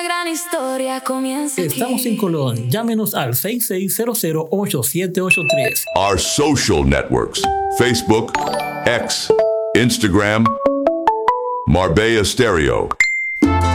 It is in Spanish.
gran historia comienza aquí. Estamos en Colón. Llámenos al 6600-8783. Our social networks: Facebook, X, Instagram, Marbella Stereo.